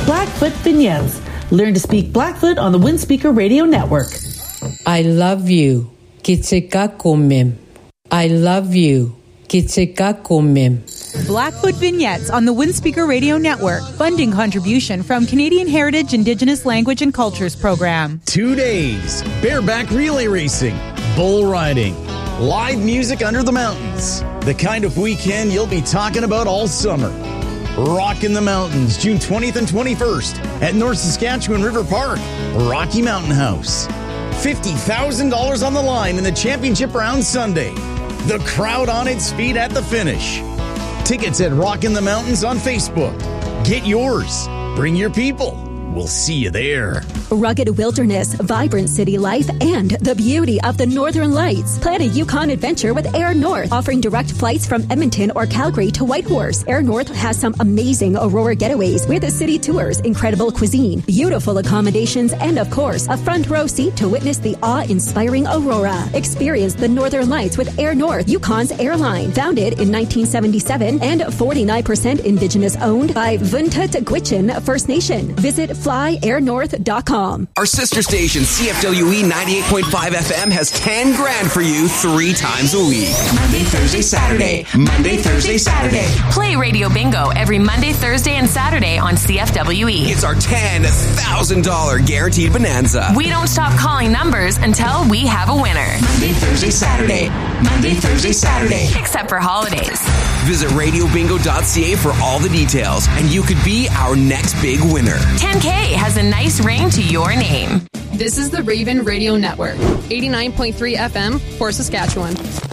Blackfoot Vignettes. Learn to speak Blackfoot on the Windspeaker Radio Network. I love you. Kitsikakumim. I love you. Kitsikakumim. Blackfoot Vignettes on the Windspeaker Radio Network. Funding contribution from Canadian Heritage Indigenous Language and Cultures Program. 2 days. Bareback relay racing. Bull riding. Live music under the mountains. The kind of weekend you'll be talking about all summer. Rockin' the Mountains, June 20th and 21st at North Saskatchewan River Park, Rocky Mountain House. $50,000 on the line in the championship round Sunday. The crowd on its feet at the finish. Tickets at Rockin' the Mountains on Facebook. Get yours. Bring your people. We'll see you there. Rugged wilderness, vibrant city life, and the beauty of the Northern Lights. Plan a Yukon adventure with Air North, offering direct flights from Edmonton or Calgary to Whitehorse. Air North has some amazing Aurora getaways with city tours, incredible cuisine, beautiful accommodations, and of course, a front row seat to witness the awe-inspiring Aurora. Experience the Northern Lights with Air North, Yukon's airline. Founded in 1977 and 49% Indigenous owned by Vuntut Gwich'in First Nation. Visit flyairnorth.com. Our sister station, CFWE 98.5 FM, has 10 grand for you 3 times a week. Monday, Thursday, Saturday. Monday, Thursday, Saturday. Play Radio Bingo every Monday, Thursday, and Saturday on CFWE. It's our $10,000 guaranteed bonanza. We don't stop calling numbers until we have a winner. Monday, Thursday, Saturday. Monday, Thursday, Saturday. Except for holidays. Visit radiobingo.ca for all the details, and you could be our next big winner. 10K has a nice ring to your name. This is the Raven Radio Network, 89.3 FM for Saskatchewan.